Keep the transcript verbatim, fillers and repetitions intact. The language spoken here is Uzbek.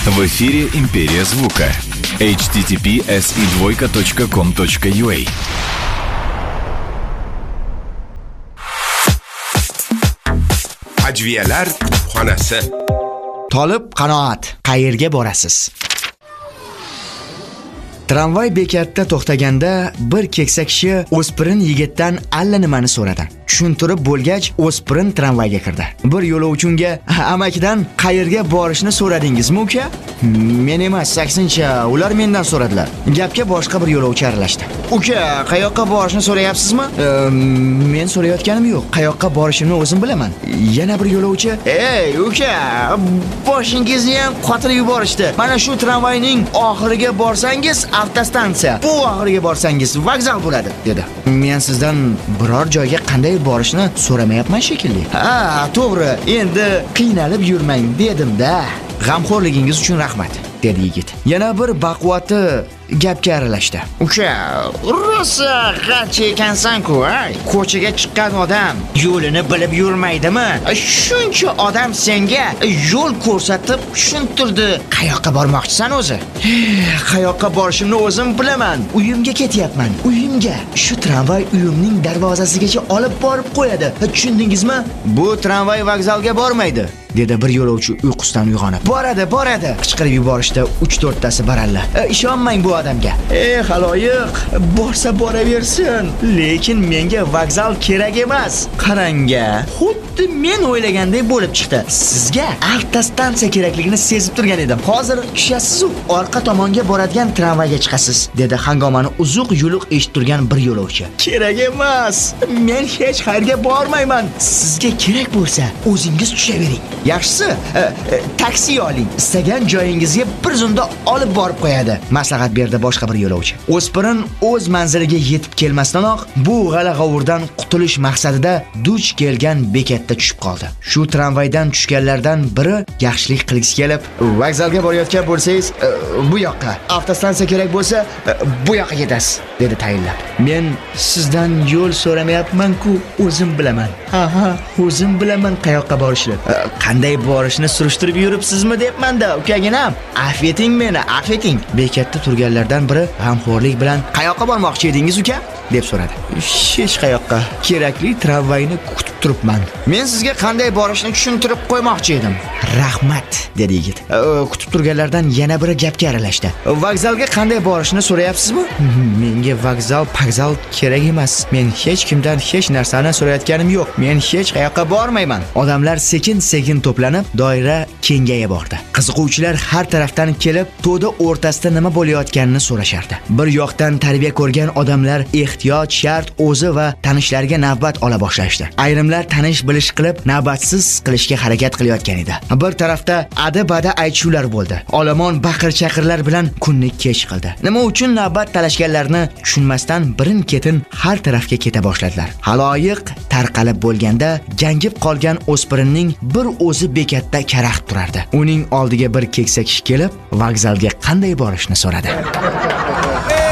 В эфире «Империя звука». эйч ти ти пи эс и двойка точка ком точка ю а. Ajviyalar xonasi. Tolib qanoat, qayerga borasiz? Tramvay bekatida to'xtaganda bir keksa kishi o'spirin yigitdan allanimani so'radi. Tushuntirib bo'lgach, o'spirin tramvayga kirdi. Bir yo'lovchi unga: "Amakidan qayerga borishni so'radingizmi, uka?" "Men emas, saksincha, ular mendan so'radilar." Gapga boshqa bir yo'lovchi aralashdi. "Uka, qayoqqa borishni so'rayapsizmi?" E, "Men so'rayotganim yo'q. Qayoqqa borishimni o'zim bilaman." Yana bir yo'lovchi: "Ey, uka, boshingizni ham qotirib yuborishdi. Mana shu tramvayning oxiriga borsangiz avtostansiya, bu oxiriga borsangiz vokzal bo'ladi", dedi. "Men sizdan biror joyga qanday borishni so'ramayapman shekilli." "Ha, to'g'ri. Endi qiynalib yurmang dedim-da. G'amxo'rligingiz uchun rahmat", dedi yigit. Yana bir baquvvati gapga aralashdi. "Uka, rosa g'alchi ekansan-ku, ay. Ko'chaga chiqqan odam yo'lini bilib yurmaydimi? Shuncha odam senga yo'l ko'rsatib tushuntirdi. Qayoqqa bormoqchisan o'zi?" "Qayoqqa borishimni o'zim bilaman. Uyimga ketyapman. Uyimga. Shu tramvay uyimning darvozasigacha olib borib qo'yadi. Tushundingizmi? Bu tramvay vokzalga bormaydi", dedi bir yo'lovchi uyqusidan uyg'onib. "Boradi, boradi", qichqirib yuborishdi uch to'rttasi baralla. E, ishonmang bu odamga. "Ey xaloyiq, borsa boraversin, lekin menga vokzal kerak emas. Qaranga, xuddi men o'ylaganday bo'lib chiqdi. Sizga avtostansiya kerakligini sezib turgan edim. Hozir tushasiz-ku, orqa tomonga boradigan tramvayga chiqasiz", dedi hangomani uzuq yuluq eshitib turgan bir yo'lovchi. "Kerak emas. Men hech qayerga bormayman. Sizga kerak bo'lsa, o'zingiz tushavering. Yaxshisi, e, e, taksi oling. Istagan joyingizga bir zumda olib borib qo'yadi", maslahat berdi boshqa bir yo'lovchi. O'spirin o'z manziliga yetib kelmasdanoq bu g'ala-g'ovurdan qutulish maqsadida duch kelgan bekatda tushib qoldi. Shu tramvaydan tushganlardan biri yaxshilik qilgisi kelib: "Vokzalga borayotgan bo'lsangiz, e, bu yoqqa, avtostansiya kerak bo'lsa, e, bu yoqqa ketasiz", dedi tayinlab. "Men sizdan yo'l so'ramayapman-ku, o'zim bilaman. Ha ha, o'zim bilaman qayoqqa borishni. E, qanday borishni surishtirib yuribsizmi debman-da, ukaginam. Afv eting meni, afv eting." Bekatda turganlardan biri g'amxo'rlik bilan: "Qayoqqa bormoqchi edingiz, uka?" deb so'radi. "Hech qayoqqa. Kerakli tramvayni kutib turibman. Men sizga qanday borishni tushuntirib qo'ymoqchi edim." "Rahmat", dedi yigit. E, kutib turganlardan yana biri gapga aralashdi. "Vokzalga qanday borishni so'rayapsizmi?" "Menga vokzal, pokzal kerak emas. Men hech kimdan hech narsani so'rayotganim yo'q. Men hech qayoqqa bormayman." Odamlar sekin-sekin to'planib, doira kengaya bordi. Qiziquvchilar har tarafdan kelib, to'da o'rtasida nima bo'layotganini so'rashardi. Bir yoqdan tarbiya ko'rgan odamlar ehtiyot shart o'zi va tanishlariga navbat ola boshlashdi. Ayrimlar tanish bilish qilib, navbatsiz qilishga harakat qilayotgan edi. Bir tarafda ada-bada aytishuvlar bo'ldi. Olomon baqir-chaqirlar bilan kunni kech qildi. Nima uchun navbat talashganlarini tushunmasdan birin-ketin har tarafga keta boshladilar. Haloyiq tarqalib bo'lganda, gangib qolgan o'spirinning bir o'zi bekatda karaxt turardi. Uning oldiga bir keksa kishi kelib, vokzalga qanday borishni so'radi.